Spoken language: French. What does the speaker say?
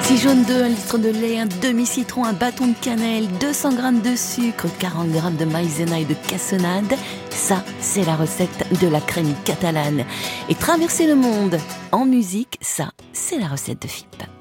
6 jaunes d'œufs, 1 litre de lait, un demi-citron, un bâton de cannelle, 200 g de sucre, 40 g de maïzena et de cassonade. Ça, c'est la recette de la crème catalane. Et traverser le monde en musique, ça, c'est la recette de Philippe.